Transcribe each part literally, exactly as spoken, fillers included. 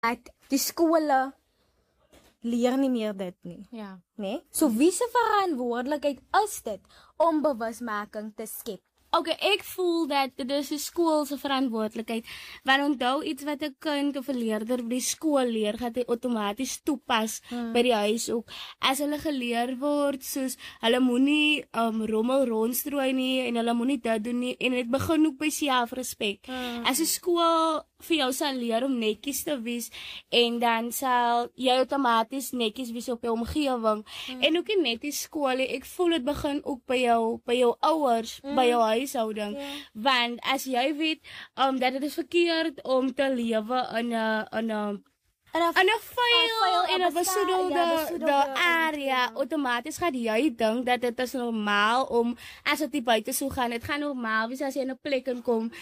dat die skole leer nie meer dit nie. Ja. Nee? So wie se verantwoordelikheid is dit om bewusmaking te skep? Okay, ek voel dat dit is 'n skool se verantwoordelikheid. Want onthou iets wat 'n kind of 'n leerder by die skool leer, gaan hy outomaties toepas hmm. by die huis ook. As hulle geleer word soos hulle moenie um, rommel rondstrooi nie en hulle moenie dit doen nie en dit begin ook by selfrespek. Hmm. As 'n skool vir jou sal leer om netjies te wees en dan sal jy outomaties netjies wees op jou omgewing. Hmm. En ook nie net die skool, ek voel dit begin ook by jou by jou ouers, hmm. by jou huishouding. Yeah. Want as jy weet um, dat dit is verkeerd om te lewe in 'n in 'n in 'n vuil en 'n besoedelde area, outomaties gaan jy dink dat dit is normaal om as dit buite so gaan, dit gaan normaal wees as jy in 'n plek inkom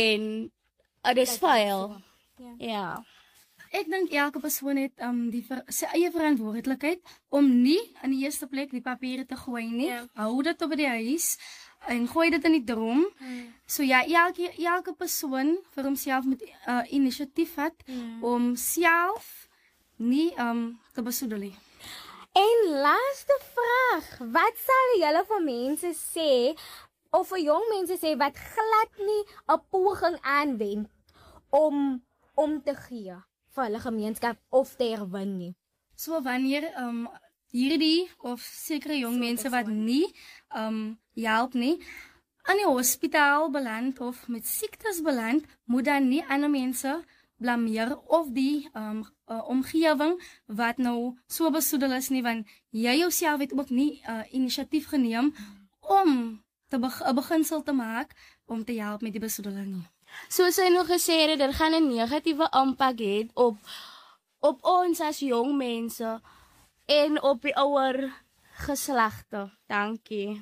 en dit is vuil. Ja. Ja. Ek dink elke persoon het um, die ver, sy eie verantwoordelikheid om nie in die eerste plek die papiere te gooi nie. Yeah. Hou dit op by die huis en gooi dit in die drom. Hmm. So ja, elke elke persoon vir homself moet uh, inisiatief vat hmm. om self nie um, te besoedel nie. En laaste vraag, wat sal julle vir mense sê of vir jong mense sê wat glad nie 'n poging aanwend om om te gee vir hulle gemeenskap of te herwin nie? So wanneer um, hierdie of sekere jong mense wat nie um, help nie, aan die hospitaal beland of met siektes beland, moet dan nie ander mense blameer of die um, uh, omgewing wat nou so besoedel is nie, want jy jouself het ook nie uh, inisiatief geneem om te beg 'n beginsel te maak om te help met die besoedeling nie. Soos hy nog gesê het, dit gaan 'n negatiewe impak hê op op ons as jong mense en op die ouer geslagte. Dankie.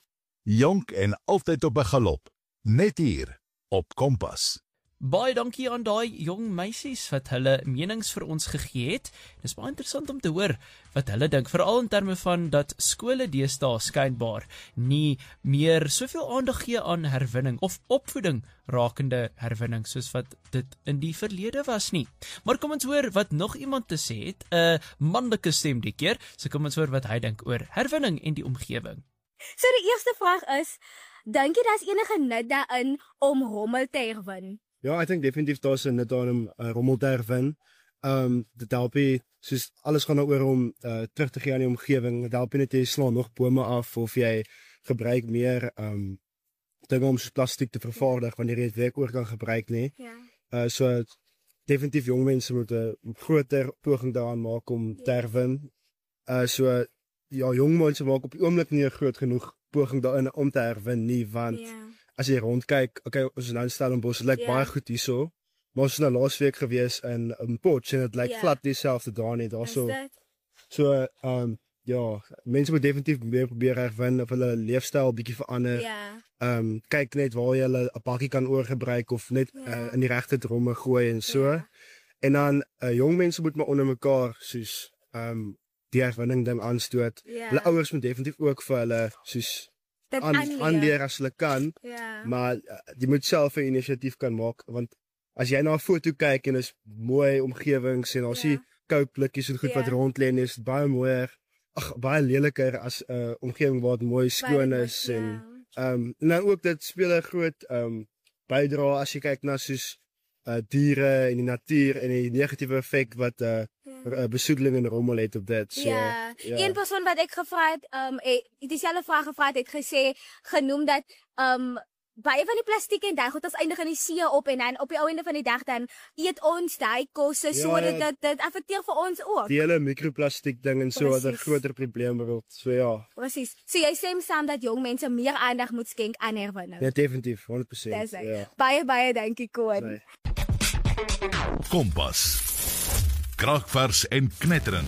Jonk en altyd op 'n galop. Net hier op Kompas. Baie dankie aan daai jong meisies wat hulle menings vir ons gegee het. Dis baie interessant om te hoor wat hulle dink, veral in terme van dat skole deesdae skynbaar nie meer soveel aandag gee aan herwinning of opvoeding rakende herwinning soos wat dit in die verlede was nie. Maar kom ons hoor wat nog iemand te sê het, 'n manlike stem die keer. So kom ons hoor wat hy dink oor herwinning en die omgewing. So die eerste vraag is, dink jy daar's enige nut daarin om rommel te herwin? Ja, ek dink definitief daar's 'n nut daarin om uh, rommel te herwin. Ehm um, dit help jy, soos alles gaan daaroor om uh, terug te gee aan die omgewing. Dit help jy net jy slaan nog bome af of jy gebruik meer ehm um, dinge om soos plastiek te vervaardig wanneer jy dit weer oor kan gebruik nie. Ja. Uh, so definitief jong mense moet 'n groter poging daaraan maak om te herwin. Uh, so ja, jong mense maak op die oomblik nie 'n groot genoeg poging daarin om te herwin nie, want yeah. as jy rondkyk, okay, ons is nou in Stellenbosch, dit lyk yeah. baie goed hierso, maar ons is nou laasweek gewees in in Potch en dit lyk yeah. glad dieselfde daar net daarso. So um ja, mense moet definitief meer probeer herwin of hulle leefstyl bietjie verander. Yeah. Um kyk net waar jy hulle 'n bakkie kan oorgebruik of net yeah. uh, in die regte dromme gooi en so. Yeah. En dan uh, jong mense moet maar onder mekaar soos um die herwinning ding aanstoot. Yeah. Hulle ouers moet definitief ook vir hulle soos aanleer as hulle kan, yeah. maar uh, jy moet self 'n inisiatief kan maak, want as jy na 'n foto kyk en is mooi omgewings en ons sien yeah. kouplikkies en goed yeah. wat rond lê en is baie mooier, ag baie leliker as 'n uh, omgewing waar dit mooi skoon is yeah. en ehm um, en dan ook dit speel 'n groot ehm um, bydra as jy kyk na soos uh, diere en die natuur en die negatiewe effek wat uh, yeah. besoedeling en rommel het op dit. So, ja, ja. Een persoon wat ek gevra het, um, het dieselfde vraag gevra het, het gesê, genoem dat um, baie van die plastiek en daai goed as eindig in die see op en dan op die ou einde van die dag dan eet ons daai kosse ja, so dat dit dit affekteer vir ons ook. Die hele mikroplastiek ding en so wat 'n groter probleem word. So ja. Presies. So jy sê saam dat jong mense meer aandag moet skenk aan herwinning. Ja, definitief, honderd persent. Ja. Baie baie dankie Koen. Kompas. Kragvers en knetterend.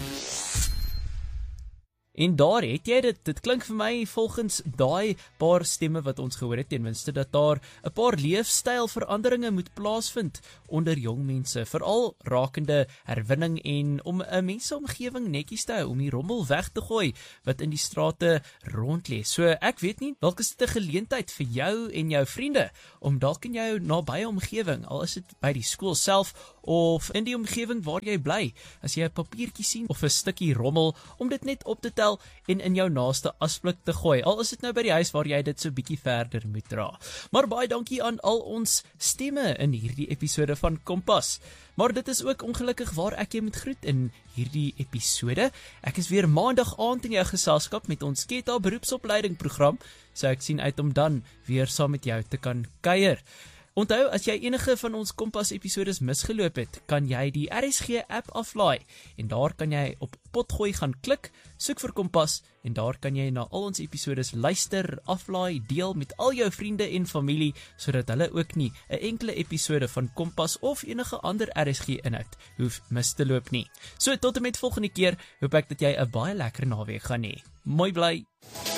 En daar het jy dit, dit klink vir my volgens daai paar stemme wat ons gehoor het, ten minste dat daar 'n paar leefstylveranderinge moet plaasvind onder jong mense, veral rakende herwinning en om 'n menseomgewing netjies te hou, om die rommel weg te gooi wat in die strate rondlê. So ek weet nie, dalk is dit 'n geleentheid vir jou en jou vriende om dalk in jou nabye omgewing, al is dit by die skool self of in die omgewing waar jy bly. As jy 'n papiertjie sien of 'n stukkie rommel, om dit net op te tel en in jou naaste asblik te gooi. Al is dit nou by die huis waar jy dit so bietjie verder moet dra. Maar baie dankie aan al ons stemme in hierdie episode van Kompas. Maar dit is ook ongelukkig waar ek jou moet groet in hierdie episode. Ek is weer maandag aand in jou geselskap met ons Keta beroepsopleiding program, so ek sien uit om dan weer saam met jou te kan kuier. Onthou, as jy enige van ons Kompas episodes misgeloop het, kan jy die R S G app aflaai en daar kan jy op potgooi gaan klik, soek vir Kompas en daar kan jy na al ons episodes luister, aflaai, deel met al jou vriende en familie, sodat hulle ook nie 'n enkele episode van Kompas of enige ander R S G inhoud hoef mis te loop nie. So tot en met volgende keer, hoop ek dat jy 'n baie lekker naweek gaan hê. Mooi bly!